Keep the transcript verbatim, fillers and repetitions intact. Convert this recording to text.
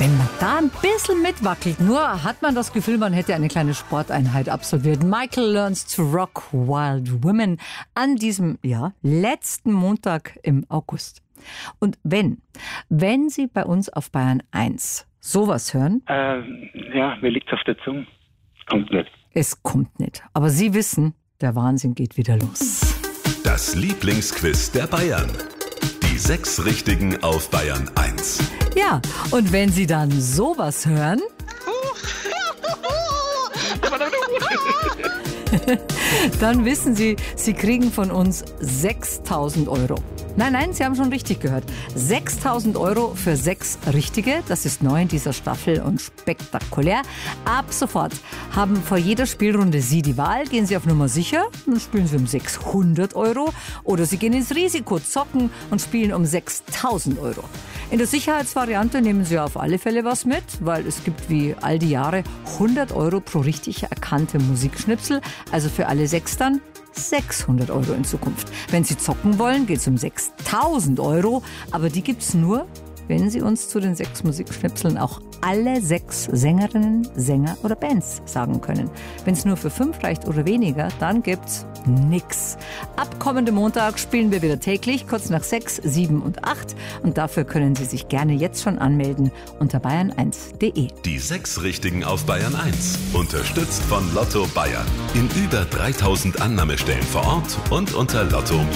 Wenn man da ein bisschen mitwackelt, nur hat man das Gefühl, man hätte eine kleine Sporteinheit absolviert. Michael Learns to Rock Wild Women an diesem, ja, letzten Montag im August. Und wenn, wenn Sie bei uns auf Bayern eins sowas hören? Äh, ja, mir liegt's auf der Zunge. Es kommt nicht. Es kommt nicht. Aber Sie wissen, der Wahnsinn geht wieder los. Das Lieblingsquiz der Bayern. Die sechs Richtigen auf Bayern eins. Ja, und wenn Sie dann sowas hören, dann wissen Sie, Sie kriegen von uns sechstausend Euro. Nein, nein, Sie haben schon richtig gehört. sechstausend Euro für sechs Richtige. Das ist neu in dieser Staffel und spektakulär. Ab sofort haben vor jeder Spielrunde Sie die Wahl. Gehen Sie auf Nummer sicher, dann spielen Sie um sechshundert Euro. Oder Sie gehen ins Risiko, zocken und spielen um sechstausend Euro. In der Sicherheitsvariante nehmen Sie auf alle Fälle was mit, weil es gibt wie all die Jahre hundert Euro pro richtig erkannte Musikschnipsel. Also für alle sechs dann sechshundert Euro in Zukunft. Wenn Sie zocken wollen, geht es um sechstausend Euro. Aber die gibt es nur, wenn Sie uns zu den sechs Musikschnipseln auch alle sechs Sängerinnen, Sänger oder Bands sagen können. Wenn es nur für fünf reicht oder weniger, dann gibt's nix. Ab kommendem Montag spielen wir wieder täglich, kurz nach sechs, sieben und acht. Und dafür können Sie sich gerne jetzt schon anmelden unter bayern eins punkt de. Die sechs Richtigen auf Bayern eins. Unterstützt von Lotto Bayern. In über dreitausend Annahmestellen vor Ort und unter lotto